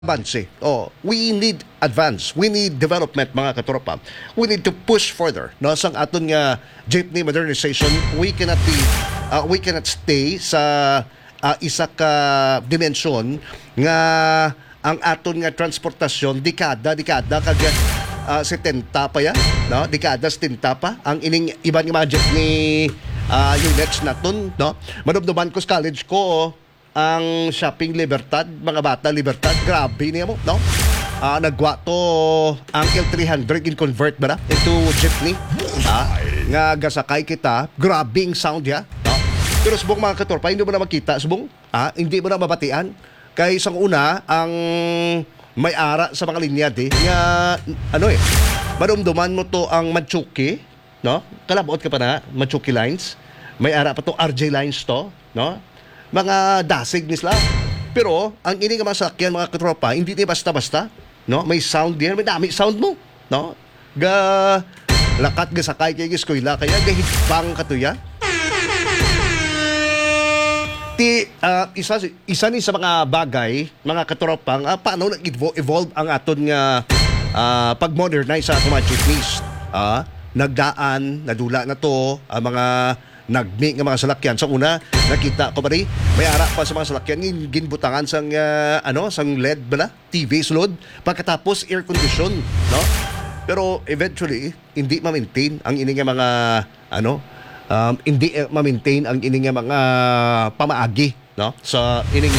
advance. We need advance. We need development, mga katropa. We need to push further. No, sang aton nga jeepney modernization, we cannot stay sa isa ka dimensyon nga ang aton nga transportasyon dekada kag 70 pa ya, no? Dekada 70 pa ang ining iban nga mga jeepney units naton, no? Manubnuban ko sa college ko, ang Shopping Libertad, mga bata Libertad, grabe niya mo, no? Nagwa to ang L300 in convert ba na into jeepney, nga gasakay kita, grabing sound ya, no? Pero subong mga katorpa, hindi mo na makita, subong, hindi mo na mabatian, kay isang una, ang may ara sa mga linya nga, manumduman mo to ang Manchuki, no? Kalabot ka pa na, Manchuki lines, may ara pa to RJ lines to, no? Mga dasig ni sila. Pero ang ini nga masakyan, mga katropa, hindi ni basta-basta, no? May sound diyan, may dami sound mo, no? Lakat ga sakay kay eskwela kaya gahitbang katuya. Isa ni sa mga bagay, mga katropang, paano nag-evolve ang aton nga pag-modernize sa aton mga jeepneys. Nagdaan, nadula na to, ang mga nagmi nga mga salakyan. Sa una, nakita ko ba rin, may ara pa sa mga salakyan, ginbutangan sang LED bala, TV sulod, pagkatapos air condition, no? Pero eventually, hindi ma-maintain ang ining mga hindi ma-maintain ang ining mga pamaagi, no? Sa ining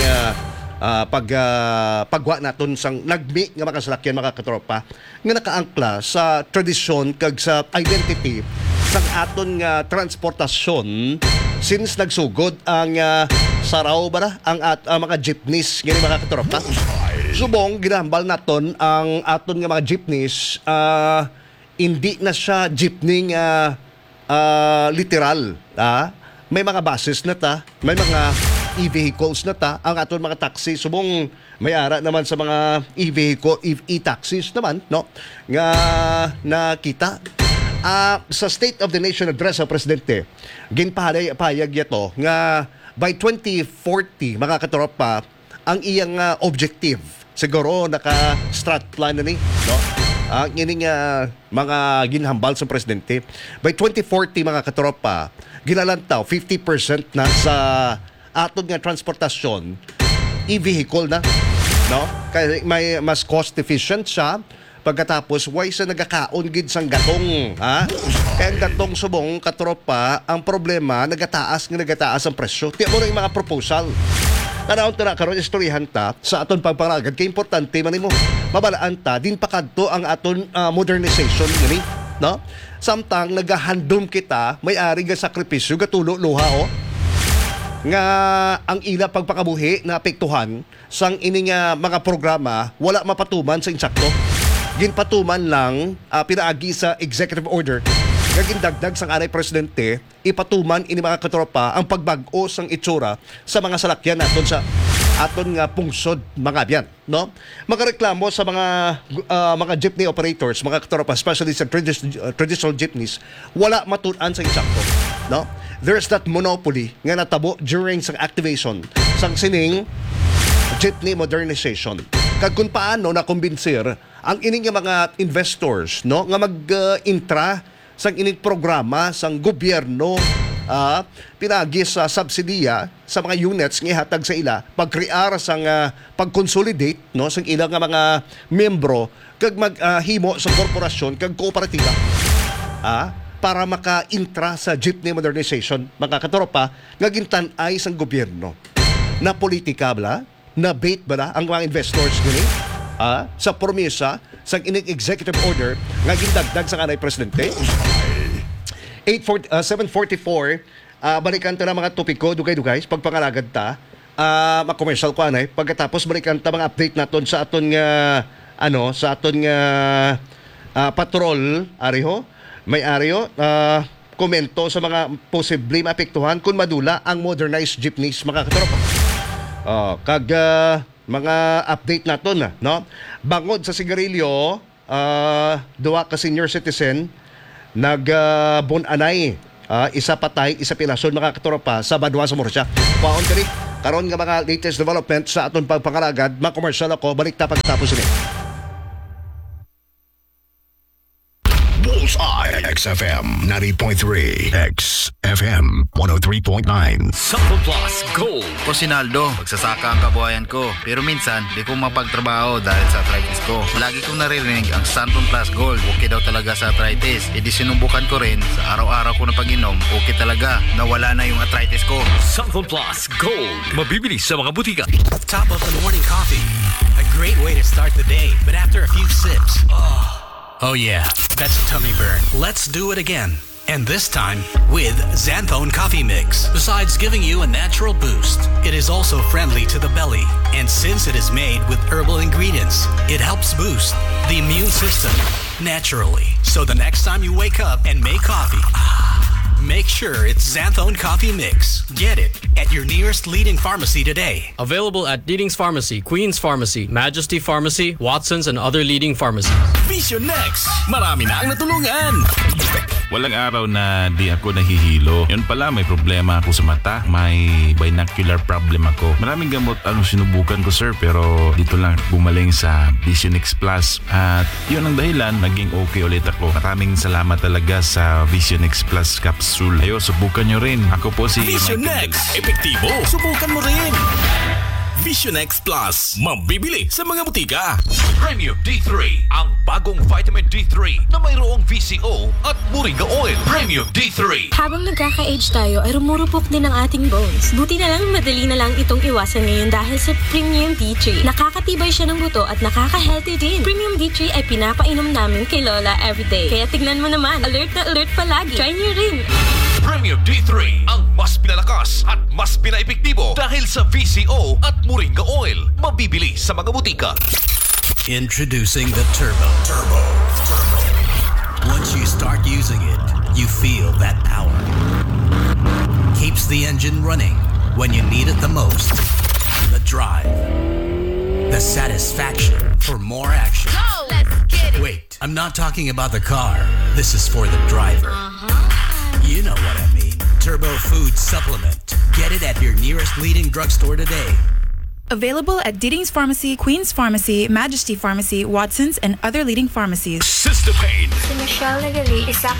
pagwa naton sang nagmi nga mga salakyan, mga katropa, nga nakaangkla sa tradisyon kag sa identity sang aton nga transportasyon since nagsugod ang saraw ba ang mga jeepneys ngani, mga katropa. Subong ginahambal naton ang aton nga mga jeepneys, hindi na siya jeepney nga literal, may mga buses na ta, may mga e-vehicles na ta, ang aton mga taxi. Subong may ara naman sa mga e-vehicle, e-taxis naman, no? Nga nakita sa State of the Nation Address sa Presidente, ginpahayag yato nga by 2040, mga katropa, ang iyang objective, siguro naka-strat plan na ni, no? Ang ining mga ginhambal sa Presidente, by 2040, mga katropa, ginalantaw 50% na sa aton nga transportasyon e-vehicle na, no? Kaya may mas cost efficient siya. Pagkatapos, why sa nagakaon gid sang gatong, Kaya ang gatong, subong katropa, ang problema, nagataas ang presyo. Tiyan mo na yung mga proposal. Kanaon ta na karon istoryahan ta sa aton pagparagad, kay importante man nimo mabalaan ta din pakadto ang aton modernization gani, no? Samtang nagahandom kita, may ari nga sakripisyo gatulo luha nga ang ila pagpakabuhi na apektuhan sang ining mga programa wala mapatuman sa insakto. Ginpatuman lang pinaagi sa executive order nga gindagdag sang anay Presidente, ipatuman ini, mga katropa, ang pagbag-o sang itsura sa mga salakyan naton sa aton nga pungsod, mga abyan, no? Magareklamo sa mga jeepney operators, mga katropa, especially sa traditional jeepneys, wala matun-an sa insakto, no? There's that monopoly nga natabo during sang activation sang sining jeepney modernization. Kag kung paano nakumbinsir ang ining mga investors, no, nga mag-intra sang ining programa sang gobyerno, pinagi sa subsidiya sa mga units nga ihatag sa ila, pag-crear sang pag-consolidate, no, sang ilang mga membro kag maghimo sa korporasyon kag kooperatiba, para maka-intra sa jeepney modernization, mga katropa, nga gintan-ay sang gobyerno na politika bala, na bait bala ang mga investors gani, sa promesa sa ining executive order nga gindagdag sa kanay Presidente. 744, balikan ta na mga topiko, dugay-dugay, pagpangalagad ta, mag-commercial ko anay, pagkatapos balikan ta mga update naton sa aton nga, sa aton nga patrol, ariho, may ariho, komento sa mga posibleng maapektuhan kung madula ang modernized jeepneys, mga katropa. Mga update naton, no? Bangod sa sigarilyo, duwa ka senior citizen nagbunanay, isa patay, isa pilason, mga katropa, sa Badwa sa Murcia. Paon kani karon nga mga latest development sa aton pagpangaragad, ma-commercial ako, balik ta pagtapos ini. Bullseye XFM 90.3 XFM 103.9. Sample Plus Gold. Ko Sinaldo, magsasaka ang kabuhayan ko. Pero minsan, di ko mapagtrabaho dahil sa arthritis ko. Lagi kong naririnig ang Santon Plus Gold. Okay daw talaga sa arthritis. E di sinubukan ko rin sa araw-araw ko na pag-inom. Okay talaga. Nawala na yung arthritis ko. Sample Plus Gold. Mabibili sa mga butika. Top of the morning coffee. A great way to start the day. But after a few sips, oh yeah, that's a tummy burn. Let's do it again. And this time with Xanthone Coffee Mix. Besides giving you a natural boost, it is also friendly to the belly. And since it is made with herbal ingredients, it helps boost the immune system naturally. So the next time you wake up and make coffee, make sure it's Xanthone Coffee Mix. Get it at your nearest leading pharmacy today. Available at Leading's Pharmacy, Queen's Pharmacy, Majesty Pharmacy, Watson's, and other leading pharmacies. Vision Next! Marami na ang natulungan! Walang araw na di ako nahihilo. Yun pala, may problema ako sa mata. May binocular problem ako. Maraming gamot ang sinubukan ko, sir, pero dito lang bumaling sa Vision X Plus. At yun ang dahilan, naging okay ulit ako. Maraming salamat talaga sa Vision X Plus capsule. Ayo, subukan nyo rin. Ako po si Vision Michael Next! Dagdag. Epektibo! Subukan mo rin! Vision X Plus. Mabibili sa mga butika. Premium D3. Ang bagong vitamin D3 na mayroong VCO at Moringa Oil. Premium D3. Habang nagkaka-age tayo ay rumurupok din ang ating bones. Buti na lang madali na lang itong iwasan ngayon dahil sa Premium D3. Nakakatibay siya ng buto at nakaka-healthy din. Premium D3 ay pinapainom namin kay Lola everyday. Kaya tignan mo naman, alert na alert palagi. Try niyo rin. Premium D3. Ang mas pinalakas at mas pinaepektibo dahil sa VCO at Moringa Oil. Mabibili sa mga butika. Introducing the Turbo. Once you start using it, you feel that power. Keeps the engine running when you need it the most. The drive. The satisfaction for more action. Go! Let's get it! Wait, I'm not talking about the car. This is for the driver. You know what I mean. Turbo Food Supplement. Get it at your nearest leading drugstore today. Available at Deeding's Pharmacy, Queen's Pharmacy, Majesty Pharmacy, Watson's, and other leading pharmacies. Sister Pain. Si Michelle Nagali, isa